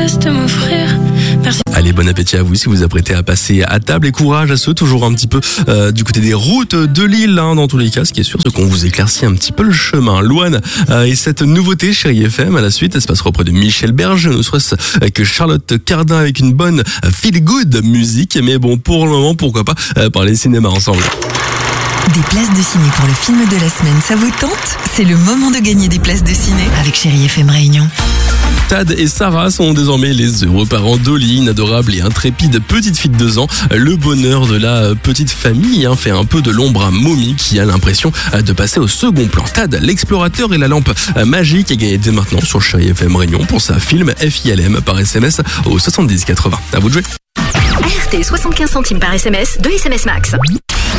geste m'offrir. Merci. Allez, bon appétit à vous si vous vous apprêtez à passer à table et courage à ceux toujours un petit peu du côté des routes de Lille, hein, dans tous les cas, ce qui est sûr, c'est qu'on vous éclaircit un petit peu le chemin. Louane et cette nouveauté Chérie FM, à la suite, elle se passera auprès de Michel Berger, ne serait-ce que Charlotte Cardin avec une bonne feel good musique, mais bon, pour le moment, pourquoi pas parler cinéma ensemble. Des places de ciné pour le film de la semaine, ça vous tente? C'est le moment de gagner des places de ciné avec Chérie FM Réunion. Tad et Sarah sont désormais les heureux parents d'Oli, une adorable et intrépide petite fille de 2 ans. Le bonheur de la petite famille fait un peu de l'ombre à Mommy qui a l'impression de passer au second plan. Tad, l'explorateur et la lampe magique, est gagné dès maintenant sur Chérie FM Réunion pour sa film FILM par SMS au 70 80. À vous de jouer. ART 75 centimes par SMS, 2 SMS max.